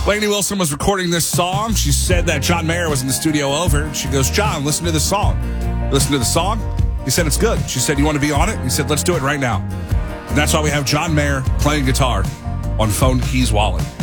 Lainey Wilson was recording this song. She said that John Mayer was in the studio over. She goes, John, listen to this song. Listen to the song. He said, it's good. She said, you want to be on it? He said, let's do it right now. And that's why we have John Mayer playing guitar on Phone Keys Wallet.